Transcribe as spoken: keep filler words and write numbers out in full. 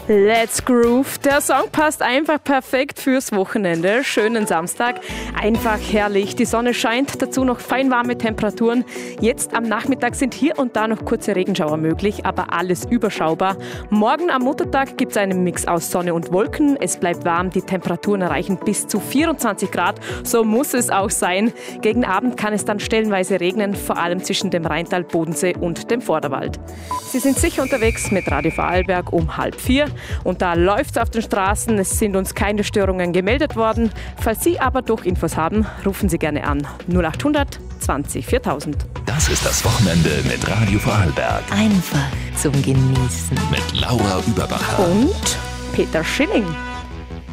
Let's Groove. Der Song passt einfach perfekt fürs Wochenende. Schönen Samstag. Einfach herrlich. Die Sonne scheint, dazu noch fein warme Temperaturen. Jetzt am Nachmittag sind hier und da noch kurze Regenschauer möglich, aber alles überschaubar. Morgen am Muttertag gibt es einen Mix aus Sonne und Wolken. Es bleibt warm, die Temperaturen erreichen bis zu vierundzwanzig Grad. So muss es auch sein. Gegen Abend kann es dann stellenweise regnen, vor allem zwischen dem Rheintal, Bodensee und dem Vorderwald. Sie sind sicher unterwegs mit Radio Vorarlberg um halb vier. Und da läuft's auf den Straßen. Es sind uns keine Störungen gemeldet worden. Falls Sie aber doch Infos haben, rufen Sie gerne an. null achthundert zwanzig viertausend. Das ist das Wochenende mit Radio Vorarlberg. Einfach zum Genießen. Mit Laura Überbacher Und Peter Schilling.